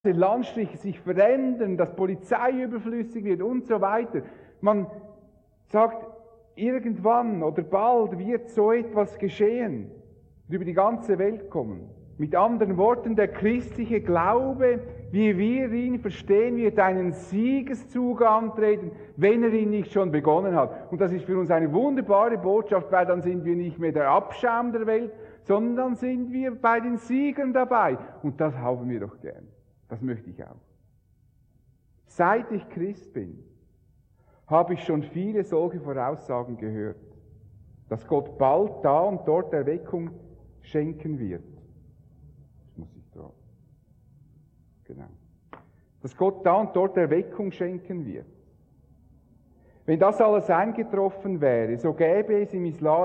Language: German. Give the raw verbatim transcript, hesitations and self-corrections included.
Landstriche sich verändern, dass Polizei überflüssig wird und so weiter. Man sagt, irgendwann oder bald wird so etwas geschehen, über die ganze Welt kommen. Mit anderen Worten, der christliche Glaube, wie wir ihn verstehen, wird einen Siegeszug antreten, wenn er ihn nicht schon begonnen hat. Und das ist für uns eine wunderbare Botschaft, weil dann sind wir nicht mehr der Abschaum der Welt, sondern dann sind wir bei den Siegern dabei. Und das haben wir doch gern. Das möchte ich auch. Seit ich Christ bin, habe ich schon viele solche Voraussagen gehört, dass Gott bald da und dort Erweckung schenken wird. Das muss ich drauf. Genau. Dass Gott da und dort Erweckung schenken wird. Wenn das alles eingetroffen wäre, so gäbe es im Islam